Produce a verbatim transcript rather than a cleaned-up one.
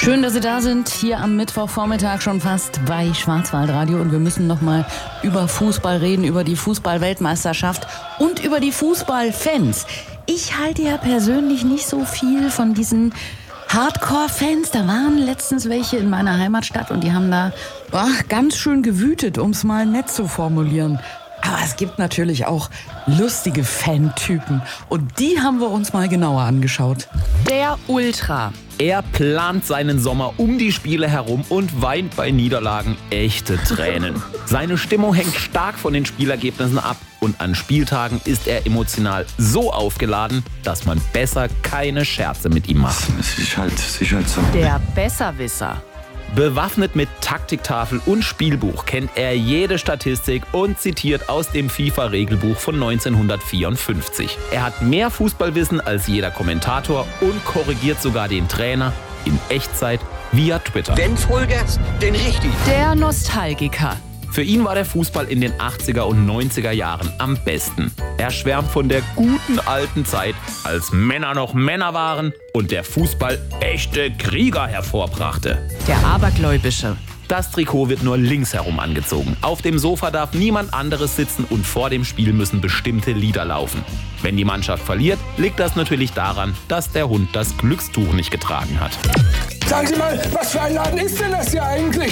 Schön, dass Sie da sind, hier am Mittwochvormittag schon fast bei Schwarzwaldradio. Und wir müssen noch mal über Fußball reden, über die Fußball-Weltmeisterschaft und über die Fußballfans. Ich halte ja persönlich nicht so viel von diesen Hardcore-Fans. Da waren letztens welche in meiner Heimatstadt und die haben da ach, ganz schön gewütet, um es mal nett zu formulieren. Aber es gibt natürlich auch lustige Fantypen und die haben wir uns mal genauer angeschaut. Der Ultra. Er plant seinen Sommer um die Spiele herum und weint bei Niederlagen echte Tränen. Seine Stimmung hängt stark von den Spielergebnissen ab und an Spieltagen ist er emotional so aufgeladen, dass man besser keine Scherze mit ihm macht. Es ist halt, es ist halt so. Der Besserwisser. Bewaffnet mit Taktiktafel und Spielbuch kennt er jede Statistik und zitiert aus dem FIFA-Regelbuch von neunzehnhundertvierundfünfzig. Er hat mehr Fußballwissen als jeder Kommentator und korrigiert sogar den Trainer in Echtzeit via Twitter. Den Vollgas, den richtig. Der Nostalgiker. Für ihn war der Fußball in den achtziger und neunziger Jahren am besten. Er schwärmt von der guten alten Zeit, als Männer noch Männer waren und der Fußball echte Krieger hervorbrachte. Der Abergläubische. Das Trikot wird nur links herum angezogen. Auf dem Sofa darf niemand anderes sitzen und vor dem Spiel müssen bestimmte Lieder laufen. Wenn die Mannschaft verliert, liegt das natürlich daran, dass der Hund das Glückstuch nicht getragen hat. Sagen Sie mal, was für ein Laden ist denn das hier eigentlich?